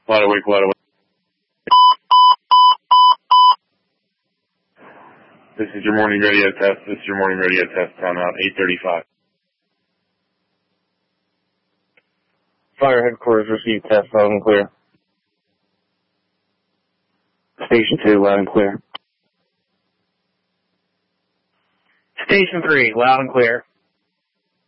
Wide awake, wide awake. This is your morning radio test. This is your morning radio test. Time out, 8:35. Fire headquarters received test loud and clear. Station 2, loud and clear. Station 3, loud and clear.